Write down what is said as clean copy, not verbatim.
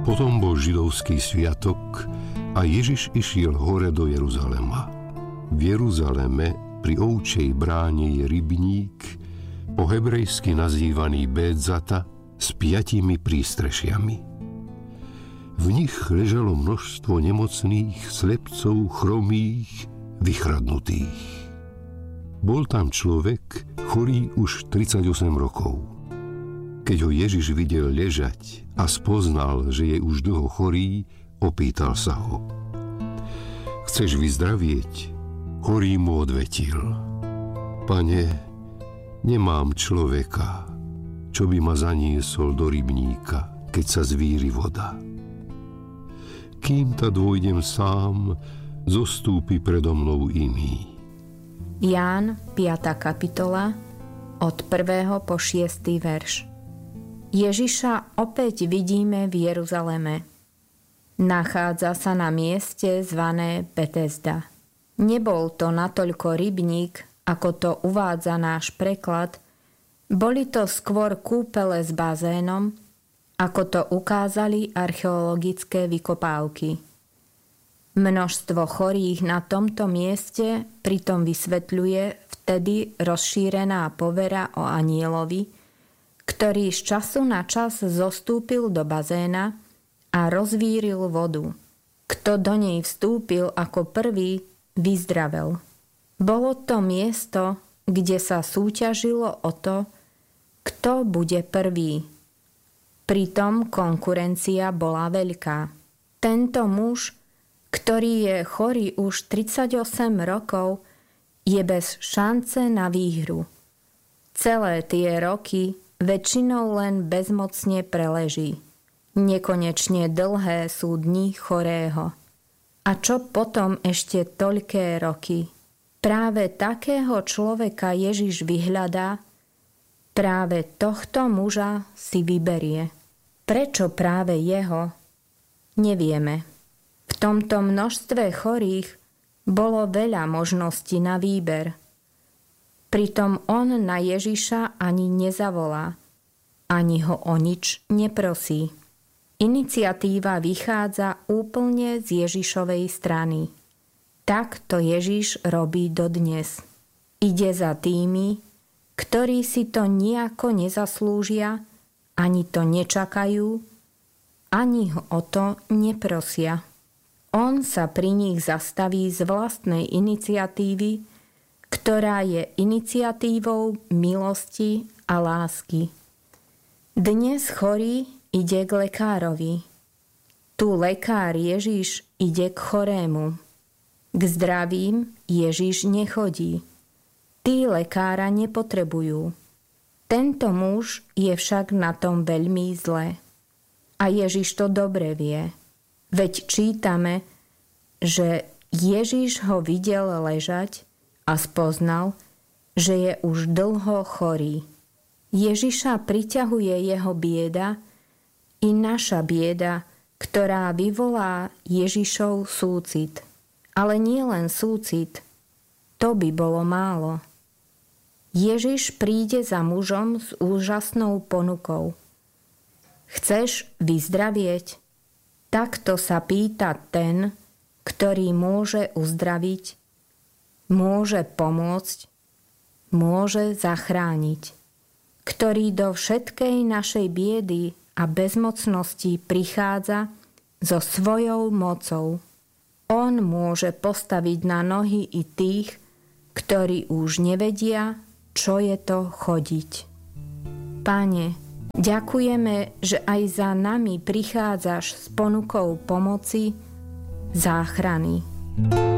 Potom bol židovský sviatok a Ježiš išiel hore do Jeruzalema. V Jeruzaleme pri ovčej bráne je rybník, po hebrejsky nazývaný Bédzata, s 5 prístrešiami. V nich ležalo množstvo nemocných, slepcov, chromých, vychradnutých. Bol tam človek, chorý už 38 rokov. Keď ho Ježiš videl ležať a spoznal, že je už dlho chorý, opýtal sa ho: Chceš vyzdravieť? Chorý mu odvetil: Pane, nemám človeka, čo by ma zaniesol do rybníka, keď sa zvíri voda. Kým ta dôjdem sám, zostúpi predo mnou iný. Ján, 5. kapitola, od 1. po 6. verš. Ježiša opäť vidíme v Jeruzaleme. Nachádza sa na mieste zvané Betesda. Nebol to natoľko rybník, ako to uvádza náš preklad, boli to skôr kúpele s bazénom, ako to ukázali archeologické vykopávky. Množstvo chorých na tomto mieste pritom vysvetľuje vtedy rozšírená povera o anjelovi, ktorý z času na čas zostúpil do bazéna a rozvíril vodu. Kto do nej vstúpil ako prvý, vyzdravel. Bolo to miesto, kde sa súťažilo o to, kto bude prvý. Pritom konkurencia bola veľká. Tento muž, ktorý je chorý už 38 rokov, je bez šance na výhru. Celé tie roky väčšinou len bezmocne preleží. Nekonečne dlhé sú dni chorého. A čo potom ešte toľké roky? Práve takého človeka Ježiš vyhľadá, práve tohto muža si vyberie. Prečo práve jeho? Nevieme. V tomto množstve chorých bolo veľa možností na výber. Pritom on na Ježiša ani nezavolá, ani ho o nič neprosí. Iniciatíva vychádza úplne z Ježišovej strany. Tak to Ježiš robí dodnes. Ide za tými, ktorí si to nejako nezaslúžia, ani to nečakajú, ani ho o to neprosia. On sa pri nich zastaví z vlastnej iniciatívy, ktorá je iniciatívou milosti a lásky. Dnes chorý ide k lekárovi. Tu lekár Ježiš ide k chorému. K zdravým Ježiš nechodí. Tí lekára nepotrebujú. Tento muž je však na tom veľmi zle. A Ježiš to dobre vie. Veď čítame, že Ježiš ho videl ležať a spoznal, že je už dlho chorý. Ježiša priťahuje jeho bieda i naša bieda, ktorá vyvolá Ježišov súcit. Ale nie len súcit, to by bolo málo. Ježiš príde za mužom s úžasnou ponukou. Chceš vyzdravieť? Takto sa pýta ten, ktorý môže uzdraviť, môže pomôcť, môže zachrániť, ktorý do všetkej našej biedy a bezmocnosti prichádza so svojou mocou. On môže postaviť na nohy i tých, ktorí už nevedia, čo je to chodiť. Pane, ďakujeme, že aj za nami prichádzaš s ponukou pomoci, záchrany.